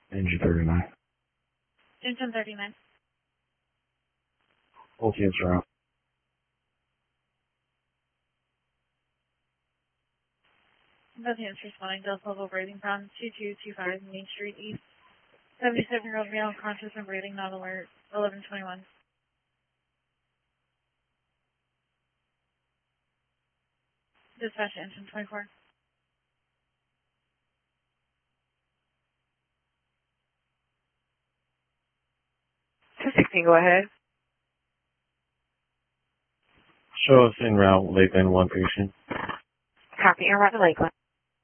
Engine 39. Engine 39. Both units are out. Both units responding. Delta level breathing from 2225 Main Street East. 77-year-old male conscious and breathing, not alert. 1121. Dispatch engine 24. Go ahead. Show us en route, Lakeland, one patient. Copy, en route to Lakeland.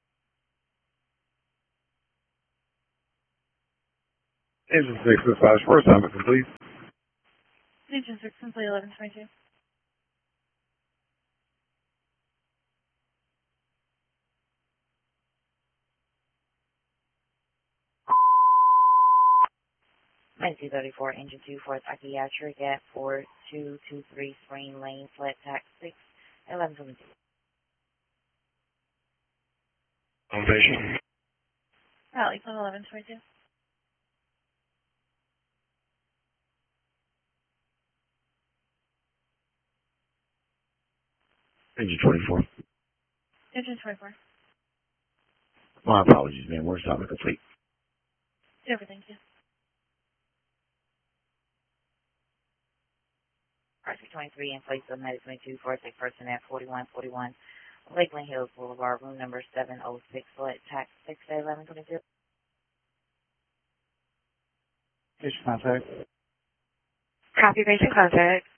Engine 6, dispatch, first time, complete. Engine 6, complete 1122. Nancy 34, engine 2 for psychiatric at 4223 Spring Lane, flat tax 6, 1122. One patient. Lakeland 1122. Engine 24. Engine 24. My apologies, man. Worst time, complete. Everything, yeah. RC-23 in place of Medic 22 for a sick person at 4141 Lakeland Hills Boulevard, room number 706, flat tax 6, 1122. Patient contact. Copy, patient contact.